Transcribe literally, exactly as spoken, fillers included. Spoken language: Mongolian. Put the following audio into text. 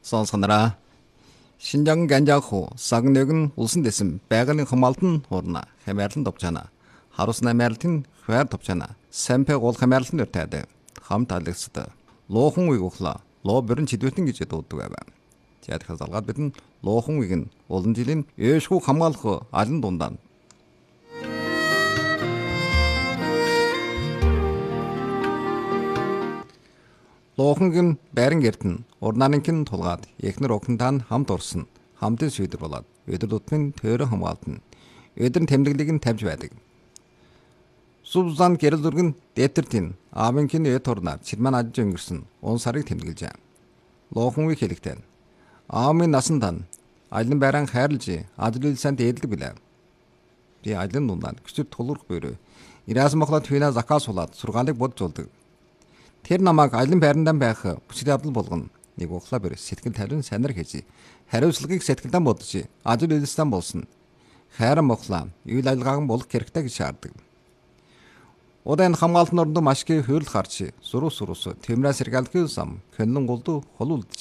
Сонсгонараа. Шинжаан ганжааху сагнэгэн улсын дэсэн байгалийн хамгаалтын хуурна хямаарлан товчана. Харусна хамаарлтын хваар товчана. Сампэ гол хамаарлан өртөөд хамт алгасд. Лоохон уг ухла. Лоо бүрэн чидвэтэн гэж дууддаг байв. За тэгэхээр залгаад бидэн лоохон уг нь олон жилийн ээшгүй хамгаалах алан дундаа Лоохонгийн байран гэртэн урнаанынхын тулгаад эхнэр огтонтаа хамт урсан хамтын шийдвэр болоод өдөр тутмын төөрө хамгаалтан өдөр тэмдэглийг нь тавьж байдаг. Субзан гэрэл дүргэн дээвтэртийн аавынхын эд турнаар чирман ажиж өнгөрсөн он сарыг тэмдэглэжээ. Лоохон үе хэлэгтэн аавын насан тань айлын байран хайрлж ажил санд эдлэг билээ. Би айлын дундаа küçük тулурх бөрөө Ираз мохлот хүйнэ закаас суулаад сургаалыг бодж болдог. Тэр намайг айлын байрандаа байх бүсгүй явдал болгоно. Нэг ухлаа бэр сэтгэл тавин санар хийж хариуцлагыг сэтгэлдэн бодож ажил үйлстэн болсон. Хайран мохлаа үйл ажиллагааг болох хэрэгтэй гэж шаарддаг. Удаан хамгаалтын оронд маш их хөрөл гарч суруу сурус тэмрээ сэргэлгүй зам кэнлэн голду холуулж